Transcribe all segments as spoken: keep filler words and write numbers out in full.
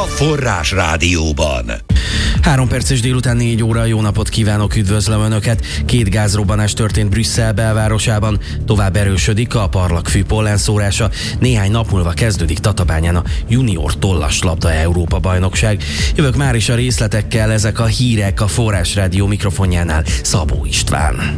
Forrás Rádióban. Három perces délután négy óra, jó napot kívánok, üdvözlöm Önöket! Két gázrobbanás történt Brüsszel belvárosában, tovább erősödik a parlagfű pollenszórása, néhány nap múlva kezdődik Tatabányán a junior tollaslabda Európa bajnokság. Jövök már is a részletekkel, ezek a hírek a Forrás Rádió mikrofonjánál Szabó István.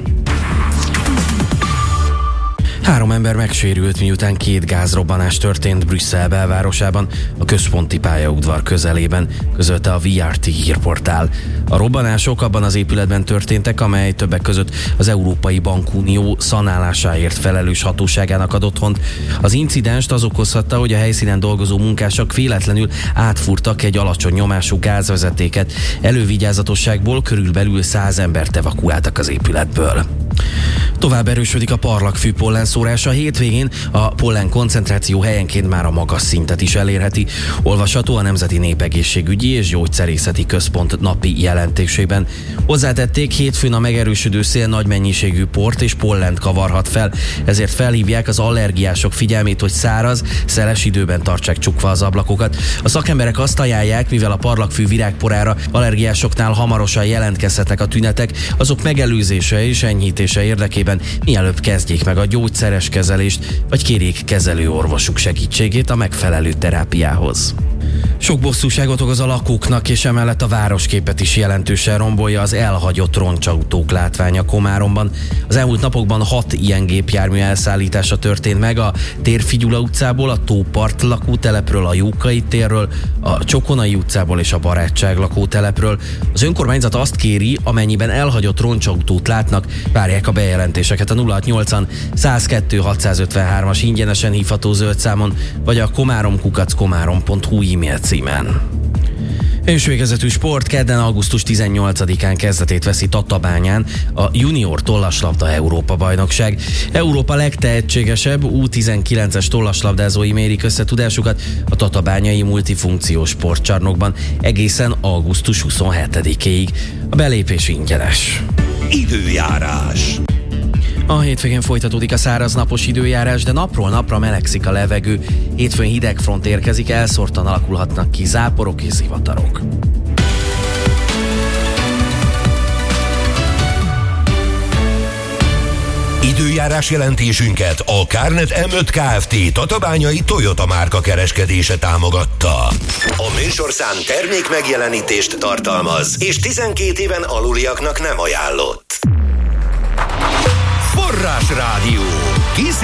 Három ember megsérült, miután két gázrobbanás történt Brüsszel belvárosában, a központi pályaudvar közelében, közölte a vé er té hírportál. A robbanások abban az épületben történtek, amely többek között az Európai Bankunió szanálásáért felelős hatóságának ad otthont. Az incidenst az okozhatta, hogy a helyszínen dolgozó munkások véletlenül átfúrtak egy alacsony nyomású gázvezetéket. Elővigyázatosságból körülbelül száz embert evakuáltak az épületből. Tovább erősödik a parlagfű pollenszórása. Hétvégén a pollen koncentráció helyenként már a magas szintet is elérheti. Olvasható a Nemzeti Népegészségügyi és Gyógyszerészeti Központ napi jelentésében. Hozzátették, hétfőn a megerősödő szél nagy mennyiségű port és pollent kavarhat fel, ezért felhívják az allergiások figyelmét, hogy száraz, szeles időben tartsák csukva az ablakokat. A szakemberek azt ajánlják, mivel a parlagfű virágporára allergiásoknál hamarosan jelentkezhetnek a tünetek, azok megelőzése és enyhítése érdekében mielőbb kezdjék meg a gyógyszeres kezelést, vagy kérjék kezelőorvosuk segítségét a megfelelő terápiához. Sok bosszúságot okoz a lakóknak, és emellett a városképet is jelentősen rombolja az elhagyott roncsautók látványa Komáromban. Az elmúlt napokban hat ilyen gépjármű elszállítása történt meg a Térfigyula utcából, a Tópart lakótelepről, a Jókai térről, a Csokonai utcából és a Barátság lakótelepről. Az önkormányzat azt kéri, amennyiben elhagyott roncsautót látnak, várják a bejelentéseket a nulla hatszáznyolcvan százkettő hatszázötvenhármas ingyenesen hívható zöld számon, vagy a komárom kukac komárom pont hu e-mail címen. És végezetű sport, kedden augusztus tizennyolcadikán kezdetét veszi Tatabányán a junior tollaslabda Európa bajnokság. Európa legtehetségesebb U tizenkilences tollaslabdázói mérik összetudásukat a tatabányai multifunkciós sportcsarnokban egészen augusztus huszonhetedikéig. A belépés ingyenes. Időjárás. A hétvégén folytatódik a száraz napos időjárás, de napról napra melegszik a levegő. Hétfőn hideg front érkezik, elszórtan alakulhatnak ki záporok és zivatarok. Időjárás jelentésünket a Kárnet em öt Kft. Tatabányai Toyota márka kereskedése támogatta. A műsorszám termék megjelenítést tartalmaz, és tizenkét éven aluliaknak nem ajánlott. Forrás Rádió.